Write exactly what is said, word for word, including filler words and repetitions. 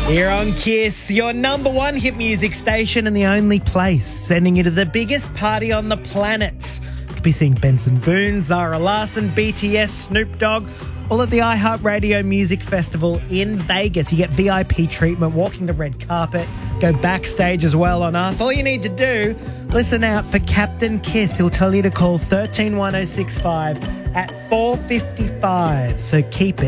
Here on Kiss, your number one hit music station and the only place sending you to the biggest party on the planet. You could be seeing Benson Boone, Zara Larsson, B T S, Snoop Dogg, all at the iHeartRadio Music Festival in Vegas. You get V I P treatment, walking the red carpet, go backstage as well on us. All you need to do, listen out for Captain Kiss. He'll tell you to call one three one oh six five at four fifty-five. So keep it